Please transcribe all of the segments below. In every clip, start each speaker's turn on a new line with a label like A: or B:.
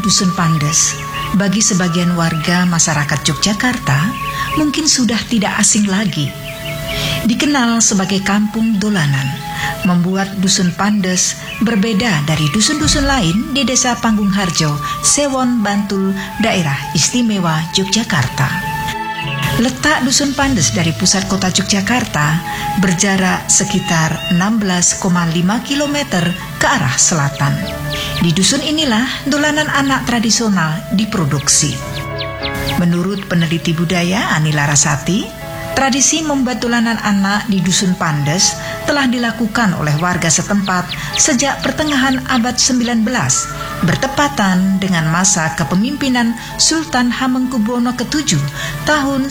A: Dusun Pandes, bagi sebagian warga masyarakat Yogyakarta, mungkin sudah tidak asing lagi. Dikenal sebagai kampung dolanan, membuat Dusun Pandes berbeda dari dusun-dusun lain di Desa Panggungharjo, Sewon, Bantul, Daerah Istimewa Yogyakarta. Letak Dusun Pandes dari pusat kota Yogyakarta berjarak sekitar 16,5 km ke arah selatan. Di dusun inilah dolanan anak tradisional diproduksi. Menurut peneliti budaya Ani Larasati, tradisi membuat dolanan anak di Dusun Pandes telah dilakukan oleh warga setempat sejak pertengahan abad 19, bertepatan dengan masa kepemimpinan Sultan Hamengkubuwono ke-7 tahun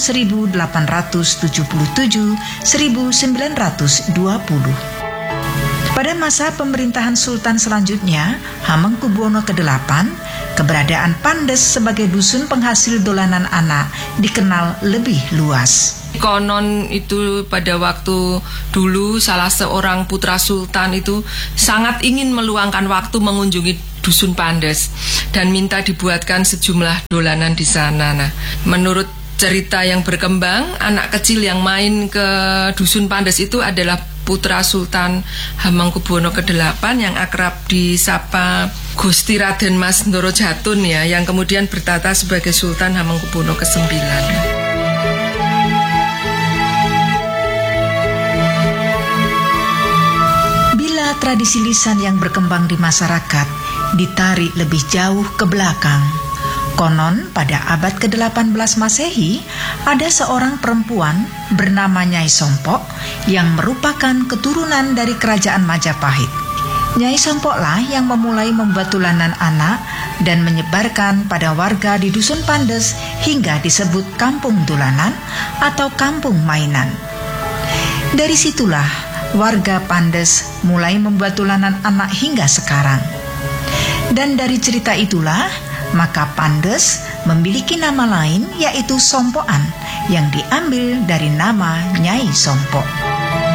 A: 1877-1920. Pada masa pemerintahan Sultan selanjutnya, Hamengkubuwono ke-8, keberadaan Pandes sebagai dusun penghasil dolanan anak dikenal lebih luas.
B: Konon itu pada waktu dulu salah seorang putra sultan itu sangat ingin meluangkan waktu mengunjungi Dusun Pandes dan minta dibuatkan sejumlah dolanan di sana. Nah, menurut cerita yang berkembang, anak kecil yang main ke Dusun Pandes itu adalah putra Sultan Hamengkubuwono ke-8 yang akrab disapa Gusti Raden Mas Ndoro Jatun ya, yang kemudian bertata sebagai Sultan Hamengkubuwono ke-9.
A: Bila tradisi lisan yang berkembang di masyarakat ditarik lebih jauh ke belakang, konon pada abad ke-18 Masehi ada seorang perempuan bernama Nyai Sompok yang merupakan keturunan dari kerajaan Majapahit. Nyai Sompoklah yang memulai membuat dolanan anak dan menyebarkan pada warga di Dusun Pandes hingga disebut kampung dolanan atau kampung mainan. Dari situlah warga Pandes mulai membuat dolanan anak hingga sekarang. Dan dari cerita itulah maka Pandes memiliki nama lain yaitu Sompokan yang diambil dari nama Nyai Sompok.